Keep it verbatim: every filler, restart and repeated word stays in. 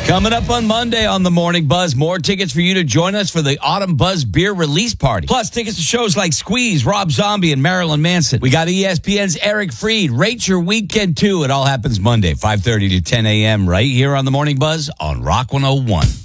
Coming up on Monday on the Morning Buzz, more tickets for you to join us for the Autumn Buzz Beer Release Party. Plus, tickets to shows like Squeeze, Rob Zombie, and Marilyn Manson. We got E S P N's Eric Freed. Rate your weekend, too. It all happens Monday, five thirty to ten a.m. right here on the Morning Buzz on Rock one oh one.